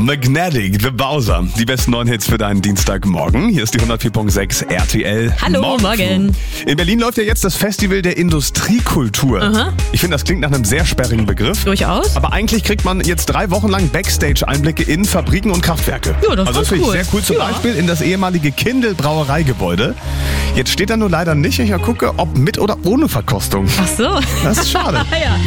Magnetic, The Bowser. Die besten 9 Hits für deinen Dienstagmorgen. Hier ist die 104.6 RTL. Hallo, morgen. In Berlin läuft ja jetzt das Festival der Industriekultur. Aha. Ich finde, das klingt nach einem sehr sperrigen Begriff. Durchaus. Aber eigentlich kriegt man jetzt 3 Wochen lang Backstage-Einblicke in Fabriken und Kraftwerke. Ja, das also das ist finde ich cool. sehr cool. Zum Beispiel in das ehemalige Kindl-Brauereigebäude. Jetzt steht da nur leider nicht, ich gucke, ob mit oder ohne Verkostung. Ach so. Das ist schade. Ja.